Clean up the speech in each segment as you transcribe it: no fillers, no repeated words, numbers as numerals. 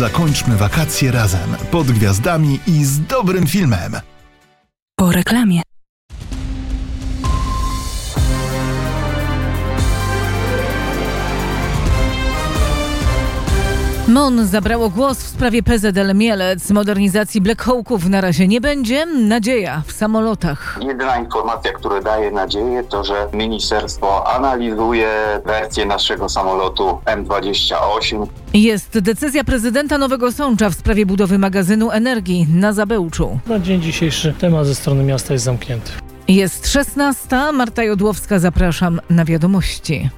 Zakończmy wakacje razem, pod gwiazdami i z dobrym filmem. Po reklamie. MON zabrało głos w sprawie PZL Mielec. Modernizacji Black Hawków na razie nie będzie. Nadzieja w samolotach. Jedyna informacja, która daje nadzieję, to że ministerstwo analizuje wersję naszego samolotu M28. Jest decyzja prezydenta Nowego Sącza w sprawie budowy magazynu energii na Zabełczu. Na dzień dzisiejszy temat ze strony miasta jest zamknięty. Jest 16. Marta Jodłowska, zapraszam na wiadomości.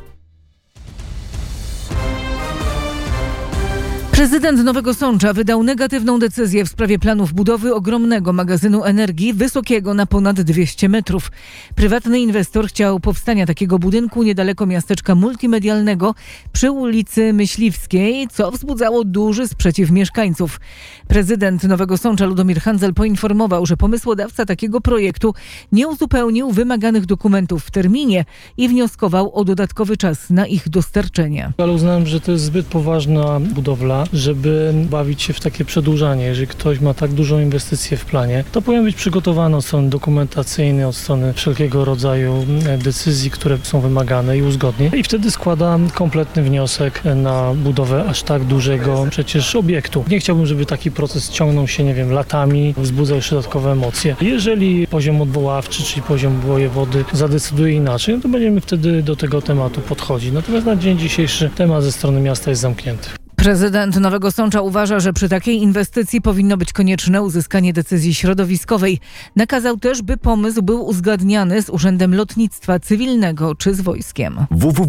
Prezydent Nowego Sącza wydał negatywną decyzję w sprawie planów budowy ogromnego magazynu energii wysokiego na ponad 200 metrów. Prywatny inwestor chciał powstania takiego budynku niedaleko miasteczka multimedialnego przy ulicy Myśliwskiej, co wzbudzało duży sprzeciw mieszkańców. Prezydent Nowego Sącza Ludomir Handzel poinformował, że pomysłodawca takiego projektu nie uzupełnił wymaganych dokumentów w terminie i wnioskował o dodatkowy czas na ich dostarczenie. Ale uznałem, że to jest zbyt poważna budowla, żeby bawić się w takie przedłużanie. Jeżeli ktoś ma tak dużą inwestycję w planie, to powinien być przygotowany od strony dokumentacyjnej, od strony wszelkiego rodzaju decyzji, które są wymagane i uzgodnień. I wtedy składa kompletny wniosek na budowę aż tak dużego przecież obiektu. Nie chciałbym, żeby taki proces ciągnął się, latami, wzbudzał jeszcze dodatkowe emocje. Jeżeli poziom odwoławczy, czyli poziom wojewody zadecyduje inaczej, to będziemy wtedy do tego tematu podchodzić. Natomiast na dzień dzisiejszy temat ze strony miasta jest zamknięty. Prezydent Nowego Sącza uważa, że przy takiej inwestycji powinno być konieczne uzyskanie decyzji środowiskowej. Nakazał też, by pomysł był uzgadniany z Urzędem Lotnictwa Cywilnego czy z wojskiem.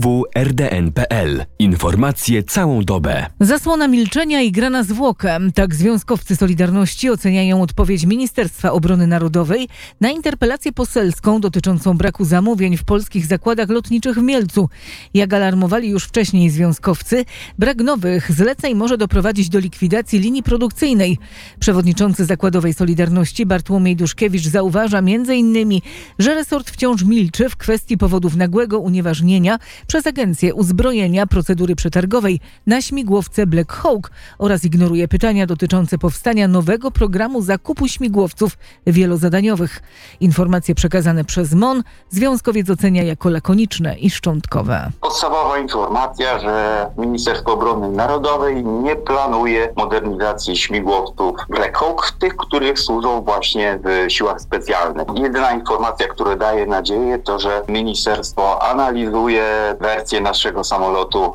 www.rdn.pl. Informacje całą dobę. Zasłona milczenia i gra na zwłokę. Tak związkowcy Solidarności oceniają odpowiedź Ministerstwa Obrony Narodowej na interpelację poselską dotyczącą braku zamówień w polskich zakładach lotniczych w Mielcu. Jak alarmowali już wcześniej związkowcy, brak nowych zleceń może doprowadzić do likwidacji linii produkcyjnej. Przewodniczący Zakładowej Solidarności Bartłomiej Duszkiewicz zauważa m.in., że resort wciąż milczy w kwestii powodów nagłego unieważnienia przez Agencję Uzbrojenia procedury przetargowej na śmigłowce Black Hawk oraz ignoruje pytania dotyczące powstania nowego programu zakupu śmigłowców wielozadaniowych. Informacje przekazane przez MON związkowiec ocenia jako lakoniczne i szczątkowe. Podstawowa informacja, że Ministerstwo Obrony Narodowej nie planuje modernizacji śmigłowców Black Hawk, tych, których służą właśnie w siłach specjalnych. Jedyna informacja, która daje nadzieję, to że ministerstwo analizuje wersję naszego samolotu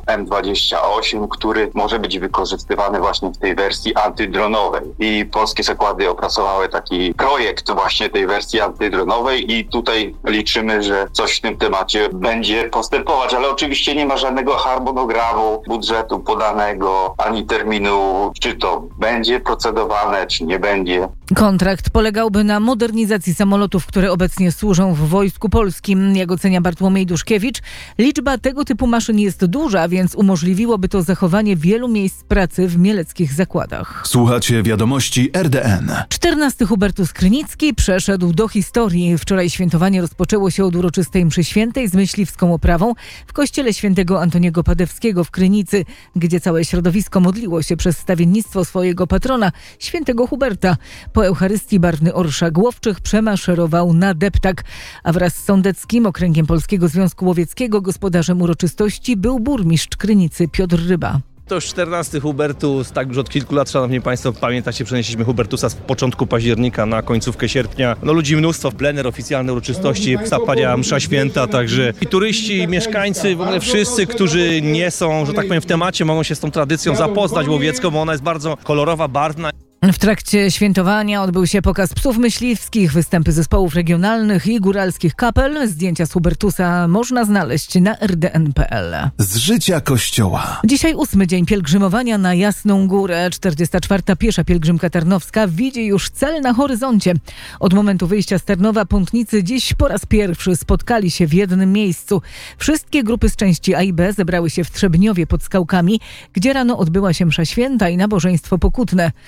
M28, który może być wykorzystywany właśnie w tej wersji antydronowej. I polskie zakłady opracowały taki projekt właśnie tej wersji antydronowej i tutaj liczymy, że coś w tym temacie będzie postępować, ale oczywiście nie ma żadnego harmonogramu budżetu podanego, ani terminu, czy to będzie procedowane, czy nie będzie. Kontrakt polegałby na modernizacji samolotów, które obecnie służą w Wojsku Polskim. Jak ocenia Bartłomiej Duszkiewicz, liczba tego typu maszyn jest duża, więc umożliwiłoby to zachowanie wielu miejsc pracy w mieleckich zakładach. Słuchacie wiadomości RDN. 14. Hubertus Krynicki przeszedł do historii. Wczoraj świętowanie rozpoczęło się od uroczystej mszy świętej z myśliwską oprawą w kościele świętego Antoniego Padewskiego w Krynicy, gdzie całe środowisko modliło się przez stawiennictwo swojego patrona, świętego Huberta. Po Eucharystii barwny orszak łowczych przemaszerował na deptak, a wraz z Sądeckim Okręgiem Polskiego Związku Łowieckiego gospodarzem uroczystości był burmistrz Krynicy Piotr Ryba. To już 14 Hubertus, tak już od kilku lat, szanowni państwo, pamiętacie, przenieśliśmy Hubertusa z początku października na końcówkę sierpnia. Ludzi mnóstwo, plener, oficjalne uroczystości, zapadła msza święta, także i turyści, i mieszkańcy, w ogóle wszyscy, którzy nie są, że tak powiem, w temacie, mogą się z tą tradycją zapoznać łowiecką, bo ona jest bardzo kolorowa, barwna. W trakcie świętowania odbył się pokaz psów myśliwskich, występy zespołów regionalnych i góralskich kapel. Zdjęcia z Hubertusa można znaleźć na rdn.pl. Z życia Kościoła. Dzisiaj 8. dzień pielgrzymowania na Jasną Górę. 44. piesza pielgrzymka tarnowska widzi już cel na horyzoncie. Od momentu wyjścia z Tarnowa pątnicy dziś po raz pierwszy spotkali się w jednym miejscu. Wszystkie grupy z części A i B zebrały się w Trzebniowie pod Skałkami, gdzie rano odbyła się msza święta i nabożeństwo pokutne. Sprawie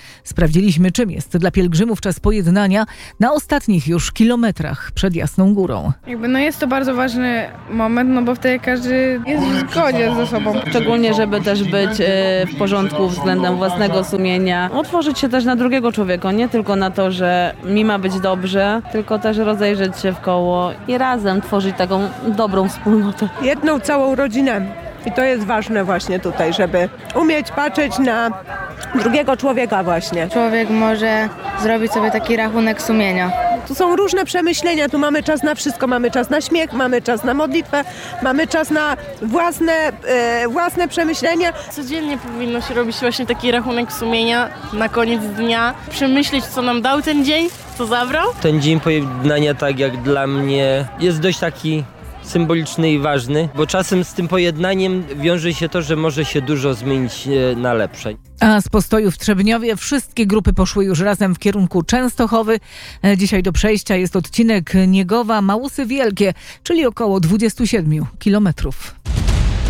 Sprawdziliśmy, czym jest dla pielgrzymów czas pojednania na ostatnich już kilometrach przed Jasną Górą. Jest to bardzo ważny moment, bo wtedy każdy jest w zgodzie ze sobą. Szczególnie, żeby też być w porządku względem własnego sumienia. Otworzyć się też na drugiego człowieka, nie tylko na to, że mi ma być dobrze, tylko też rozejrzeć się w koło i razem tworzyć taką dobrą wspólnotę. Jedną całą rodzinę. I to jest ważne właśnie tutaj, żeby umieć patrzeć na drugiego człowieka właśnie. Człowiek może zrobić sobie taki rachunek sumienia. Tu są różne przemyślenia, tu mamy czas na wszystko, mamy czas na śmiech, mamy czas na modlitwę, mamy czas na własne przemyślenia. Codziennie powinno się robić właśnie taki rachunek sumienia na koniec dnia, przemyśleć, co nam dał ten dzień, co zabrał. Ten dzień pojednania, tak jak dla mnie, jest dość taki symboliczny i ważny, bo czasem z tym pojednaniem wiąże się to, że może się dużo zmienić na lepsze. A z postoju w Trzebniowie wszystkie grupy poszły już razem w kierunku Częstochowy. Dzisiaj do przejścia jest odcinek Niegowa-Małusy Wielkie, czyli około 27 kilometrów.